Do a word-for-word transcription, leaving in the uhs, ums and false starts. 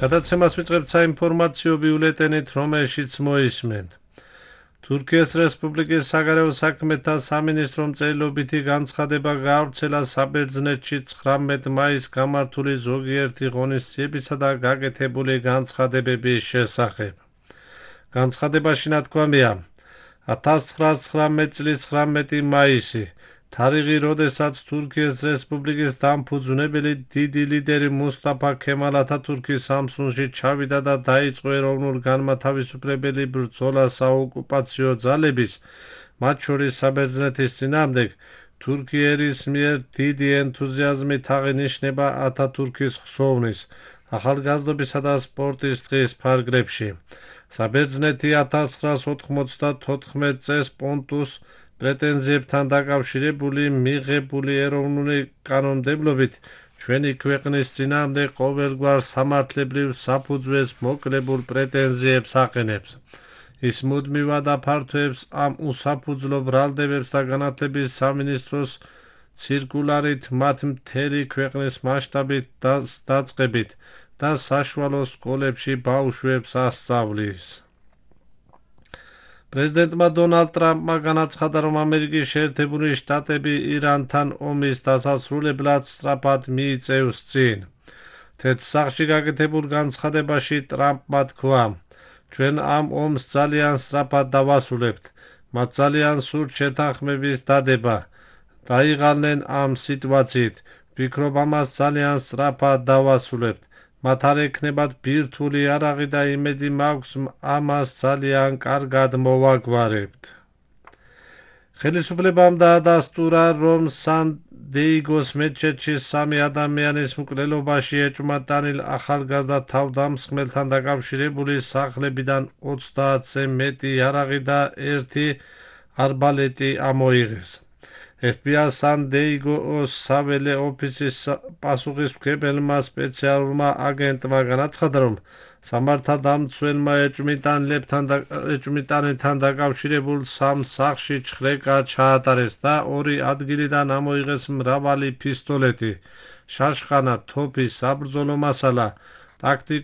გადაცემას ვიწყებთ საინფორმაციო ბიულეტენით, რომელშიც მოისმენთ. თურქეთის რესპუბლიკის საგარეო საქმეთა სამინისტრომ წერილობითი განცხადება გაავრცელა საბერძნეთში ცხრამეტ მაისს გამართული ზოგიერთი ღონისძიებისა და გაკეთებული განცხადებების შესახებ. განცხადებაში ნათქვამია, ათას ცხრაასი ცხრამეტი წლის ცხრამეტი მაისი, თარიღი, როდესაც თურქეთის რესპუბლიკის დამფუძნებელი დიდი ლიდერი მუსტაფა ქემალ ათათურქი სამსუნში ჩავიდა და დაიწყო ეროვნულ-განმათავისუფლებელი ბრძოლა საოკუპაციო ძალების, მათ შორის საბერძნეთის წინააღმდეგ, თურქეთის მიერ დიდი ენთუზიაზმით აღინიშნება ათათურქის ხსოვნის, ახალგაზრდობისა და სპორტის დღის ფარგლებში. საბერძნეთი ათას ცხრაასი ოთხმოცდათოთხმეტ წელს პონტუს პრეტენზიებთან დაკავშირებული მიღებული ეროვნული კანონმდებლობით ჩვენი ქვეყნის წინააღმდეგ ყოველგვარ სამართლებრივ საფუძვეს მოკლებულ პრეტენზიებს აყენებს. ის მუდმივად აფართოებს ამ უსაფუძვლო ბრალდებებს და განათლების სამინისტროს ცირკულარით მათ მთელი ქვეყნის მასშტაბით დაწყებით და საშუალო სკოლებში ბავშვებს ასწავლის. პრეზიდენტმა დონალდ ტრამპმა განაცხადა, რომ ამერიკის შეერთებული შტატები ირანთან ომის დასასრულებლად სწრაფად მიიწევს წინ. თეთრ სახლში გაკეთებულ განცხადებაში ტრამპმა თქვა, ჩვენ ამ ომს ძალიან სწრაფად დავასრულებთ, მათ ძალიან სურთ შეთანხმების დადება, დაიღალნენ ამ სიტუაციით, ვფიქრობ ამას ძალიან სწრაფად დავასრულებთ, მათ არ ექნებათ ბირთვული იარაღი და იმედი მაქვს ამას ძალიან კარგად მოვაგვარებთ. ხელისუფლებამ დაადასტურა, რომ სან-დიეგოს მეჩეთში სამი ადამიანის მკვლელობაში ეჭვმატანილ ახალგაზრდა თავდამსხმელთან დაკავშირებული სახლებიდან ოცდაათზე მეტი იარაღი და ერთი არბალეტი ამოიღეს. ეფ ბი აის სან-დიეგოს საველე ოფისის პასუხისმგებელმა სპეციალურმა აგენტმა განაცხადა, რომ სამართალდამცველმა ეჭვმიტანილთან დაკავშირებულ სამ სახლში ჩხრეკა ჩაატარეს და ორი ადგილიდან ამოიღეს მრავალი პისტოლეტი, შაშხანა, თოფი, საბრძოლო მასალა,